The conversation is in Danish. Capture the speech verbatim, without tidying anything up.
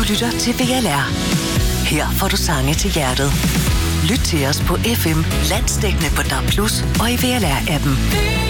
lytter til V L R. Her får du sange til hjertet. Lyt til os på F M, landsdækkende på D A B plus, og i V L R-appen.